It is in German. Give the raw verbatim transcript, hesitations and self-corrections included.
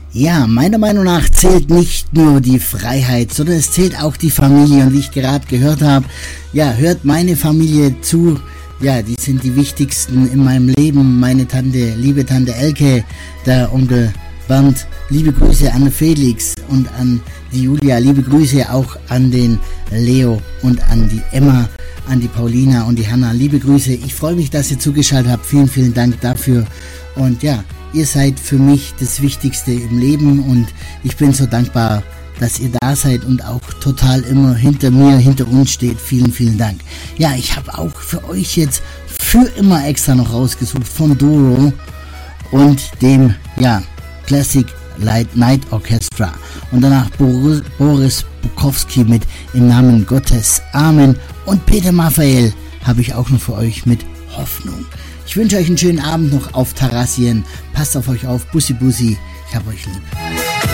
Ja, meiner Meinung nach zählt nicht nur die Freiheit, sondern es zählt auch die Familie. Und wie ich gerade gehört habe, ja, hört meine Familie zu. Ja, die sind die wichtigsten in meinem Leben. Meine Tante, liebe Tante Elke, der Onkel Bernd, liebe Grüße an Felix und an die Julia. Liebe Grüße auch an den Leo und an die Emma, an die Paulina und die Hanna. Liebe Grüße. Ich freue mich, dass ihr zugeschaltet habt. Vielen, vielen Dank dafür. Und ja, ihr seid für mich das Wichtigste im Leben und ich bin so dankbar, dass ihr da seid und auch total immer hinter mir, hinter uns steht. Vielen, vielen Dank. Ja, ich habe auch für euch jetzt für immer extra noch rausgesucht von Doro und dem, ja, Classic Light Night Orchestra. Und danach Boris, Boris Bukowski mit Im Namen Gottes. Amen. Und Peter Maffay habe ich auch noch für euch mit Hoffnung. Ich wünsche euch einen schönen Abend noch auf Terrassien. Passt auf euch auf. Bussi, Bussi. Ich hab euch lieb.